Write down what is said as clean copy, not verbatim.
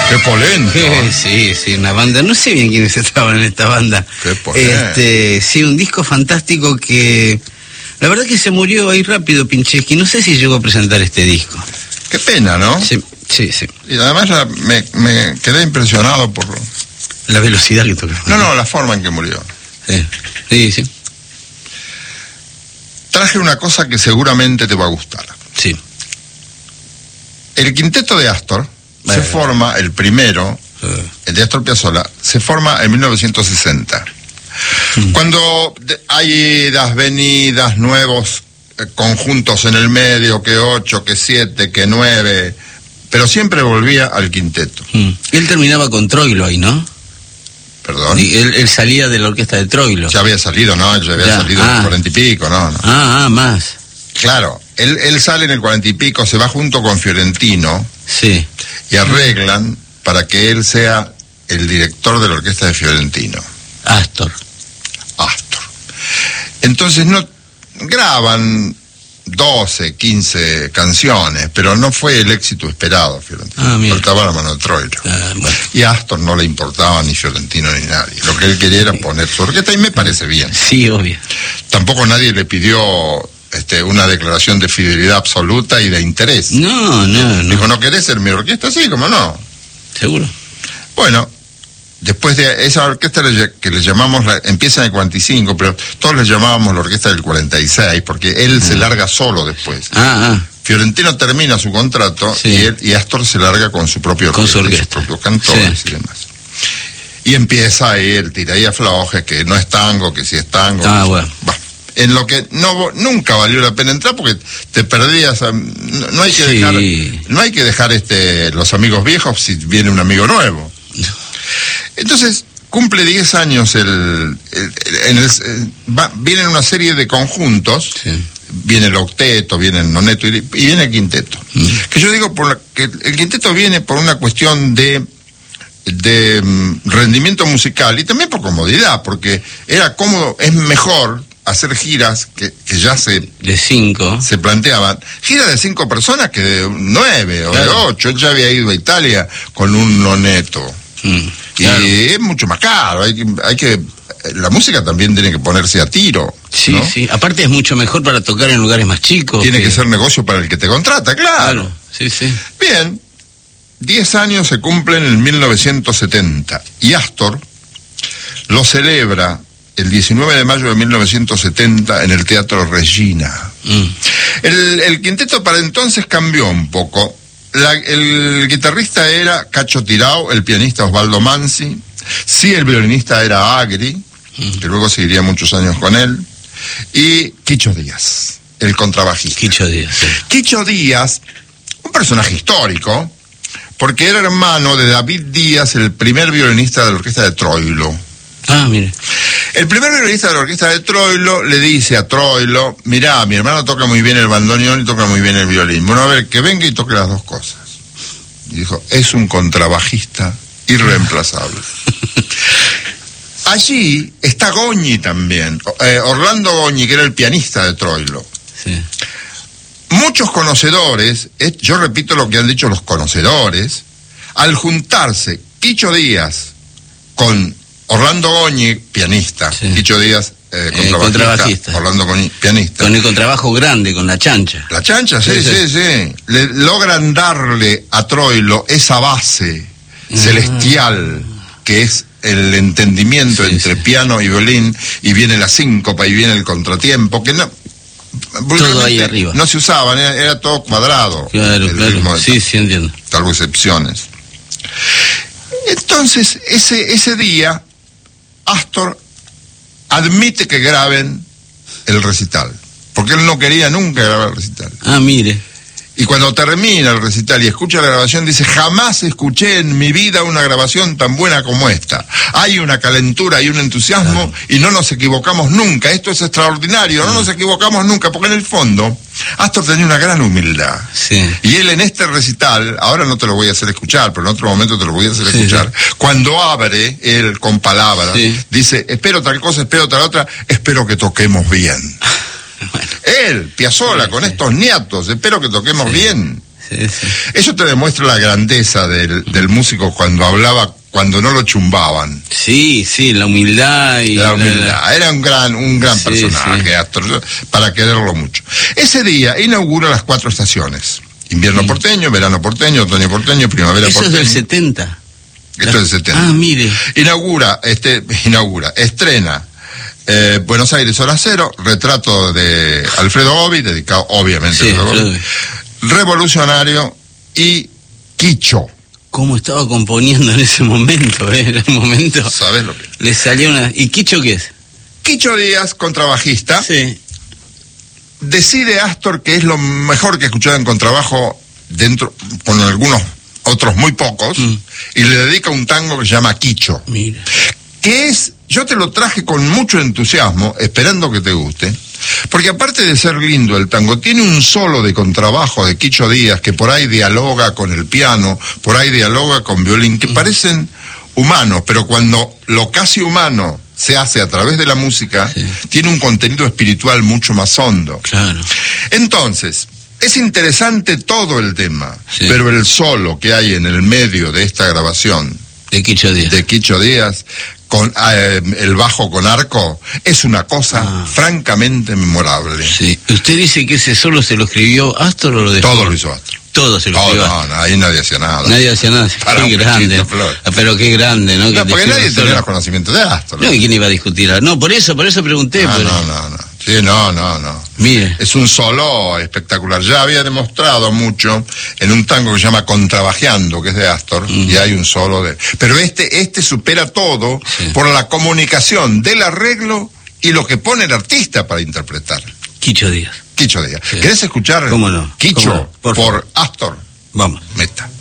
¡Qué polento! Sí, una banda, no sé bien quiénes estaban en esta banda. ¡Qué polento! Sí, un disco fantástico que... La verdad que se murió ahí rápido Pincheski, no sé si llegó a presentar este disco. ¡Qué pena!, ¿no? Sí. Y además me quedé impresionado por... La velocidad que tocaba. No, la forma en que murió. Sí. Traje una cosa que seguramente te va a gustar. Sí. El quinteto de Astor se forma, el primero, el de Astor Piazzolla, se forma en 1960. Cuando hay idas, venidas, nuevos conjuntos en el medio, que 8, que 7, que 9, pero siempre volvía al quinteto. Él terminaba con Troilo ahí, ¿no? Perdón. Y él salía de la orquesta de Troilo. Ya había salido, ¿no? Ya había salido en el 40 y pico, ¿no? Más. Claro, él sale en el 40 y pico, se va junto con Fiorentino. Sí. Y arreglan para que él sea el director de la orquesta de Fiorentino. Astor. Entonces no graban 12, 15 canciones, pero no fue el éxito esperado, Fiorentino. Faltaba la mano de Troilo. Bueno. Y a Astor no le importaba ni Fiorentino ni nadie. Lo que él quería era poner su orquesta, y me parece bien. Sí, obvio. Tampoco nadie le pidió una declaración de fidelidad absoluta y de interés. No. Dijo, ¿no querés ser mi orquesta? Sí, ¿cómo no? Seguro. Bueno, después de esa orquesta que le llamamos, empieza en el 45, pero todos le llamábamos la orquesta del 46, porque él se larga solo después. Fiorentino termina su contrato, y Astor se larga con su propio orquesta, sus propios cantores y demás. Y empieza ahí el tira y afloje, que no es tango, que sí es tango. Bueno. En lo que nunca valió la pena entrar, porque te perdías. No hay que dejar los amigos viejos si viene un amigo nuevo. Entonces cumple 10 años vienen una serie de conjuntos. Viene el octeto, viene el noneto y viene el quinteto. Que yo digo que el quinteto viene por una cuestión de rendimiento musical y también por comodidad, porque era cómodo, es mejor hacer giras que ya de 5 se planteaban, giras de 5 personas que de 9 o de 8. Él ya había ido a Italia con un noneto. Y es mucho más caro, la música también tiene que ponerse a tiro. Sí, aparte es mucho mejor para tocar en lugares más chicos. Tiene que ser negocio para el que te contrata, claro. Sí. Bien, 10 años se cumplen en 1970 y Astor lo celebra el 19 de mayo de 1970 en el Teatro Regina. El quinteto para entonces cambió un poco. El guitarrista era Cacho Tirao, el pianista Osvaldo Manzi, el violinista era Agri, que luego seguiría muchos años con él, y Quicho Díaz, el contrabajista. Quicho Díaz, un personaje histórico, porque era hermano de David Díaz, el primer violinista de la orquesta de Troilo. Mire. El primer violinista de la orquesta de Troilo le dice a Troilo, mirá, mi hermano toca muy bien el bandoneón y toca muy bien el violín. Bueno, a ver, que venga y toque las dos cosas. Y dijo, es un contrabajista irreemplazable. Allí está Goñi también, Orlando Goñi, que era el pianista de Troilo. Muchos conocedores, yo repito lo que han dicho los conocedores, al juntarse Quicho Díaz con Orlando Goñi, pianista, Quicho Díaz, contrabajista, Orlando Goñi, pianista. Con el contrabajo grande, con la chancha. La chancha, sí. Logran darle a Troilo esa base celestial que es el entendimiento entre piano y violín, y viene la síncopa y viene el contratiempo, que no... Todo ahí arriba. No se usaban, era todo cuadrado. Claro. Sí, entiendo. Salvo excepciones. Entonces, ese día, Astor admite que graben el recital, porque él no quería nunca grabar el recital. Mire. Y cuando termina el recital y escucha la grabación, dice, jamás escuché en mi vida una grabación tan buena como esta. Hay una calentura y un entusiasmo, y no nos equivocamos nunca. Esto es extraordinario, no nos equivocamos nunca, porque en el fondo, Astor tenía una gran humildad. Y él en este recital, ahora no te lo voy a hacer escuchar, pero en otro momento te lo voy a hacer escuchar, cuando abre él con palabras, dice, espero tal cosa, espero tal otra, espero que toquemos bien. Él, Piazzolla, con estos niatos, espero que toquemos bien. sí. Eso te demuestra la grandeza del músico cuando hablaba, cuando no lo chumbaban. Sí, la humildad y la humildad. Era un gran sí, personaje, Astor, para quererlo mucho. Ese día inaugura las 4 estaciones: invierno porteño, verano porteño, otoño porteño, primavera porteño. Eso es del 70. Esto es del 70. Ah, mire. Estrena Buenos Aires Hora Cero, retrato de Alfredo Gobi, dedicado obviamente a Alfredo Gobi, Revolucionario y Quicho. ¿Cómo estaba componiendo en ese momento? Era un momento. ¿Sabes lo que? Le salió una. ¿Y Quicho qué es? Quicho Díaz, contrabajista. Sí. Decide Astor que es lo mejor que escuchaba en contrabajo, dentro, con algunos otros muy pocos, y le dedica un tango que se llama Quicho. Mira. Que es, yo te lo traje con mucho entusiasmo, esperando que te guste, porque aparte de ser lindo el tango, tiene un solo de contrabajo de Quicho Díaz que por ahí dialoga con el piano, por ahí dialoga con violín, que parecen humanos, pero cuando lo casi humano se hace a través de la música, tiene un contenido espiritual mucho más hondo. Claro. Entonces, es interesante todo el tema, pero el solo que hay en el medio de esta grabación de Quicho Díaz, con el bajo con arco, es una cosa francamente memorable. Sí. ¿Usted dice que ese solo se lo escribió Astor o lo dejó? Todo lo hizo Astor. Todo se lo escribió. No, ahí nadie hacía nada. Nadie hacía nada. Qué grande. Pero qué grande, ¿no? No, porque nadie tenía los conocimientos de Astor. No, ¿y quién iba a discutir? No, por eso pregunté. No. Sí, no. Mire. Es un solo espectacular. Ya había demostrado mucho en un tango que se llama Contrabajeando, que es de Astor, y hay un solo de... Pero este supera todo por la comunicación del arreglo y lo que pone el artista para interpretar. Quicho Díaz. Sí. ¿Querés escuchar ¿Cómo no? Quicho por Astor? Vamos. Meta.